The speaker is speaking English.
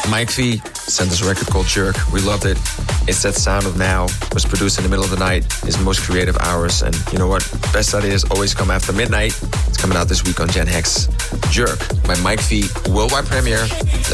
Mike V sent us a record called Jerk. We loved it. It's that sound of now. It was produced in the middle of the night. His most creative hours. And you know what? Best ideas always come after midnight. It's coming out this week on Gen Hex. Jerk by Mike V. Worldwide premiere.